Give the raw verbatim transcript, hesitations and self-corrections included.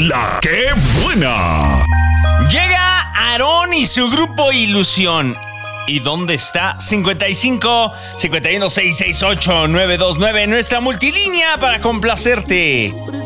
La que buena. Llega Aarón y su grupo Ilusión. ¿Y dónde está? cincuenta y cinco, cincuenta y uno, seiscientos sesenta y ocho, novecientos veintinueve, nuestra multilínea para complacerte.